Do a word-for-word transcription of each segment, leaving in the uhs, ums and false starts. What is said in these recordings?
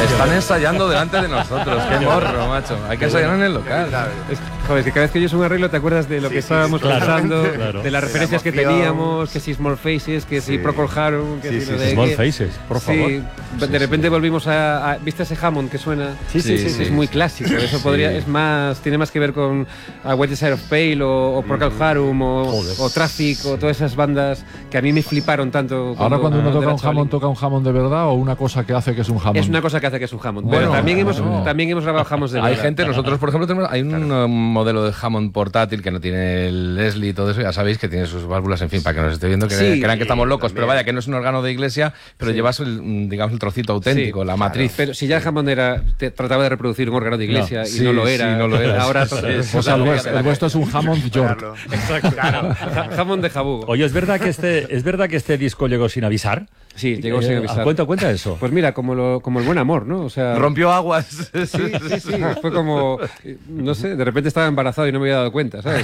Están ensayando delante de nosotros. Qué morro, macho. Hay que ensayar en el local. Es, joder, es que cada vez que oyes un arreglo te acuerdas de lo sí, que sí, estábamos sí, pensando, claro, claro. de las referencias que teníamos, que si Small Faces, que si sí. Procol Harum, que sí, si sí, no sí. de Small que, Faces, por favor. Sí, de sí, repente sí. volvimos a, a... ¿Viste ese Hammond que suena? Sí, sí, sí. Es sí muy sí. clásico. Eso sí. podría, es más, tiene más que ver con uh, Wet Side of Pale o, o Procol Harum o, o Traffic o todas esas bandas que a mí me fliparon tanto. Ahora cuando uno toca un Hammond, ¿toca un Hammond de verdad o una cosa que hace que es un Hammond? Es una cosa que hace que es un Hammond. Bueno, pero también hemos, no. también hemos grabado Hammonds de verdad. Hay gente, nosotros por ejemplo tenemos, hay un claro. modelo de Hammond portátil que no tiene el Leslie y todo eso, ya sabéis que tiene sus válvulas, en fin, para que nos esté viendo, que sí, crean que estamos locos, también. Pero vaya, que no es un órgano de iglesia, pero sí. llevas el, digamos, el trocito auténtico, sí, la matriz. Claro. Pero si ya el Hammond era, te, trataba de reproducir un órgano de iglesia no. y sí, no lo era, sí, no lo era. Ahora sí, sí, o sea, el, vuestro, el vuestro es un Hammond York. Exacto. Claro. Hammond de Jabugo. Oye, ¿es verdad que este, es verdad que este disco llegó sin avisar? Sí, llegó eh, sin avisar. Cuenta, cuenta eso. Pues mira, como, lo, como el buen amor, ¿no? O sea, rompió aguas. Sí, sí, sí. Fue como, no sé, de repente estaba embarazado y no me había dado cuenta, ¿sabes?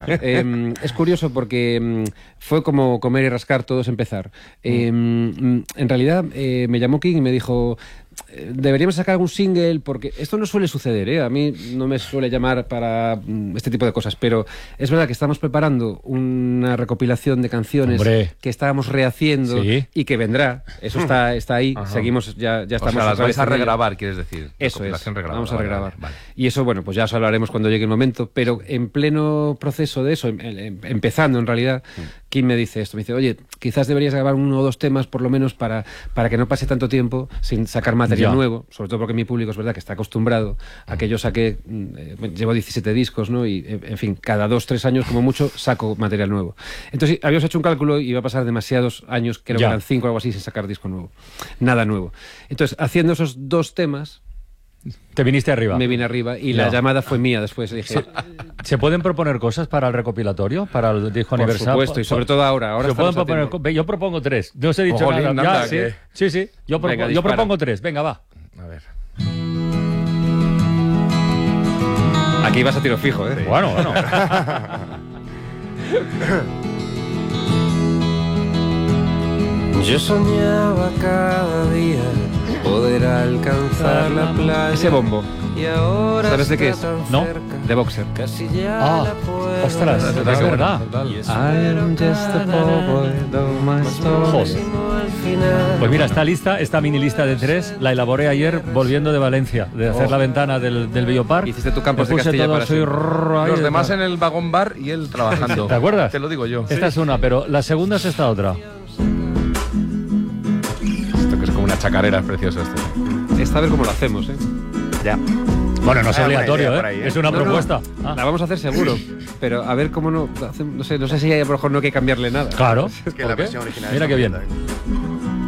eh, es curioso porque fue como comer y rascar, todo es empezar. Eh, en realidad, eh, me llamó King y me dijo... deberíamos sacar algún single, porque esto no suele suceder, ¿eh? A mí no me suele llamar para este tipo de cosas, pero es verdad que estamos preparando una recopilación de canciones Hombre. que estábamos rehaciendo ¿Sí? y que vendrá, eso está, está ahí. Ajá. Seguimos, ya, ya estamos... O sea, las vais a regrabar, quieres decir. Eso es, regrabar, vamos a regrabar. Vale, vale. Y eso, bueno, pues ya os hablaremos cuando llegue el momento, pero en pleno proceso de eso, em, em, empezando en realidad, sí. Kim me dice esto, me dice, oye, quizás deberías grabar uno o dos temas por lo menos para, para que no pase tanto tiempo sin sacar material ya. nuevo, sobre todo porque mi público es verdad que está acostumbrado a que yo saque, eh, llevo diecisiete discos, ¿no? Y, en fin, cada dos, tres años como mucho saco material nuevo. Entonces, habíamos hecho un cálculo y iba a pasar demasiados años, creo ya. que eran cinco o algo así, sin sacar disco nuevo. Nada nuevo. Entonces, haciendo esos dos temas... ¿Te viniste arriba? Me vine arriba y no. la llamada fue mía después. Dije, ¿Se, ¿Se pueden proponer cosas para el recopilatorio? ¿Para el disco por aniversario? Por supuesto, y sobre todo ahora. ahora pueden proponer, yo propongo tres. No os he dicho Ojo, nada. nada Ya, sí, que... sí, sí. Yo, propo, Venga, yo propongo tres. Venga, va. A ver. Aquí vas a tiro fijo, ¿eh? Sí. Bueno, bueno. Yo soñaba cada día poder alcanzar la playa. Ese bombo. Y ahora ¿sabes de qué es? No. De Boxer. Ah, ostras, es verdad. I'm just a poor boy, though my soul. Pues mira, esta lista, esta mini lista de tres, la elaboré ayer volviendo de Valencia, de hacer oh. la ventana del, del Biopark. Hiciste tu campo de Castilla todo, para soy los demás en el vagón bar y él trabajando. ¿Te acuerdas? Te lo digo yo. Esta sí. es una, pero la segunda es esta otra. Esto que es como una chacarera, es precioso esto. Esta a ver cómo lo hacemos, ¿eh? Ya. Bueno, no es ah, obligatorio, ¿eh? Ahí, ¿eh? Es una no, propuesta. No, ah. La vamos a hacer seguro, pero a ver cómo no... No sé, no sé si a lo mejor no hay que cambiarle nada. Claro. Es que la versión original Mira qué bien. Bien.